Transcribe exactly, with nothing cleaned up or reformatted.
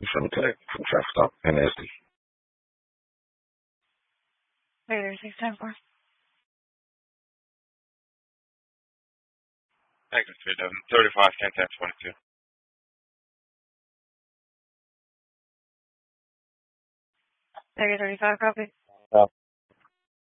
From Tech, from traffic stop, and S D. Later, six ten four. Thank you, three dozen. thirty-five, ten, ten, twenty-two. Later, thirty-five, copy.